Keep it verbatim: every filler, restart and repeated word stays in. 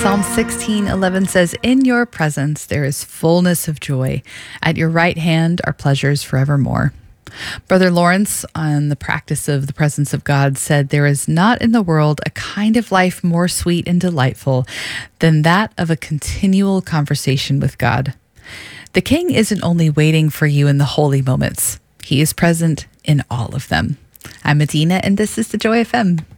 Psalm sixteen eleven says, "In your presence there is fullness of joy. At your right hand are pleasures forevermore." Brother Lawrence, on the practice of the presence of God, said, "There is not in the world a kind of life more sweet and delightful than that of a continual conversation with God." The King isn't only waiting for you in the holy moments. He is present in all of them. I'm Medina, and this is the Joy F M.